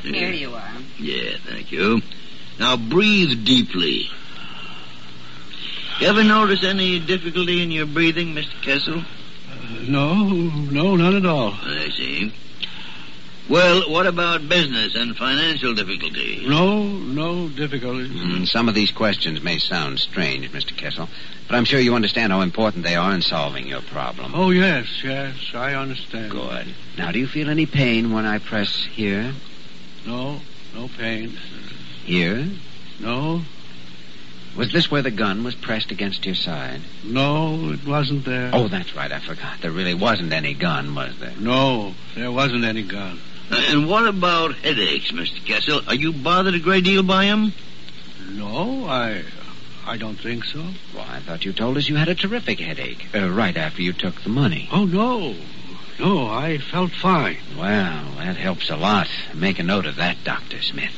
Here you are. Yeah, thank you. Now breathe deeply. You ever notice any difficulty in your breathing, Mr. Kessel? No, none at all. I see. Well, what about business and financial difficulty? No difficulty. Some of these questions may sound strange, Mr. Kessel, but I'm sure you understand how important they are in solving your problem. Oh, yes, I understand. Good. Now, do you feel any pain when I press here? No pain. Here? No. Was this where the gun was pressed against your side? No, it wasn't there. Oh, that's right, I forgot. There really wasn't any gun, was there? No, there wasn't any gun. And what about headaches, Mr. Kessel? Are you bothered a great deal by them? No, I don't think so. Well, I thought you told us you had a terrific headache right after you took the money. Oh, no, I felt fine. Well, that helps a lot. Make a note of that, Dr. Smith.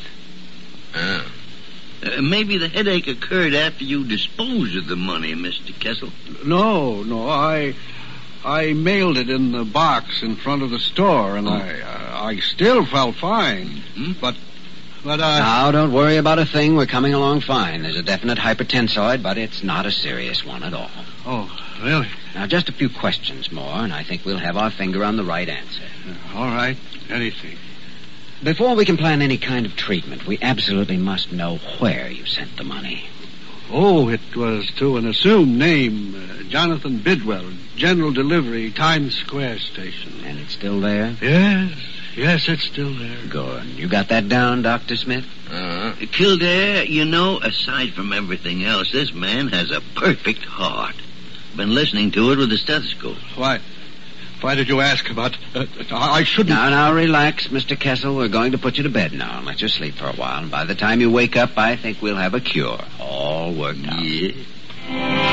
Maybe the headache occurred after you disposed of the money, Mr. Kessel. No, I mailed it in the box in front of the store, and I still felt fine. But Now, don't worry about a thing. We're coming along fine. There's a definite hypertensoid, but it's not a serious one at all. Oh, really? Now, just a few questions more, and I think we'll have our finger on the right answer. All right, anything. Before we can plan any kind of treatment, we absolutely must know where you sent the money. Oh, it was to an assumed name, Jonathan Bidwell, General Delivery, Times Square Station. And it's still there? Yes, it's still there. Good. You got that down, Dr. Smith? Kildare, you know, aside from everything else, this man has a perfect heart. Been listening to it with the stethoscope. Why did you ask about... I shouldn't... Now, relax, Mr. Kessel. We're going to put you to bed now and let you sleep for a while. And by the time you wake up, I think we'll have a cure. All worked out. Yeah.